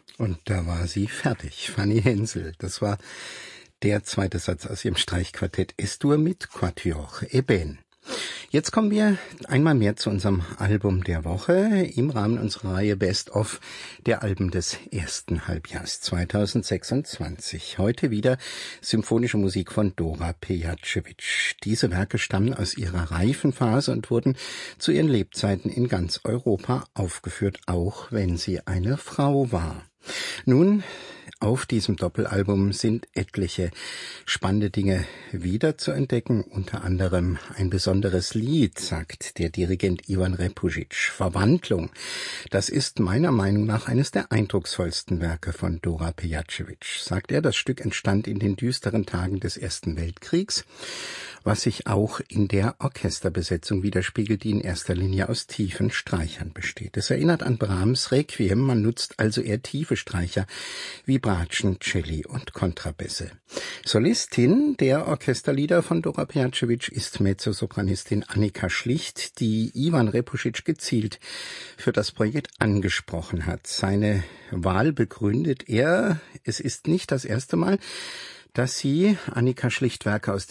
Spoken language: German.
Und da war sie fertig, Fanny Hensel. Das war der zweite Satz aus ihrem Streichquartett Es-Dur mit Quatuor Eben. Jetzt kommen wir einmal mehr zu unserem Album der Woche im Rahmen unserer Reihe Best of der Alben des ersten Halbjahres 2026. Heute wieder symphonische Musik von Dora Pejacevic. Diese Werke stammen aus ihrer Reifenphase und wurden zu ihren Lebzeiten in ganz Europa aufgeführt, auch wenn sie eine Frau war. Nun, auf diesem Doppelalbum sind etliche spannende Dinge wieder zu entdecken, unter anderem ein besonderes Lied, sagt der Dirigent Ivan Repujic. Verwandlung, das ist meiner Meinung nach eines der eindrucksvollsten Werke von Dora Pejacevic. Sagt er, das Stück entstand in den düsteren Tagen des Ersten Weltkriegs, was sich auch in der Orchesterbesetzung widerspiegelt, die in erster Linie aus tiefen Streichern besteht. Es erinnert an Brahms Requiem, man nutzt also eher tiefe Streicher wie Bratschen, Celli und Kontrabässe. Solistin der Orchesterlieder von Dora Pejacevic ist Mezzosopranistin Annika Schlicht, die Ivan Repujic gezielt für das Projekt angesprochen hat. Seine Wahl begründet er: Es ist nicht das erste Mal, dass sie Annika Schlicht Werke aus